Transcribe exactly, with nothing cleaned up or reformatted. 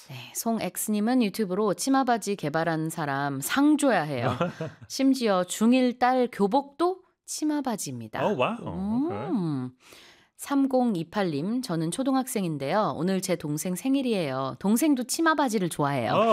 네, 송X님은 유튜브로 치마바지 개발한 사람 상 줘야 해요. 심지어 중일 딸 교복도 치마바지입니다. Oh, wow. Okay. 음. 삼공이팔님, 저는 초등학생인데요. 오늘 제 동생 생일이에요. 동생도 치마바지를 좋아해요. Oh,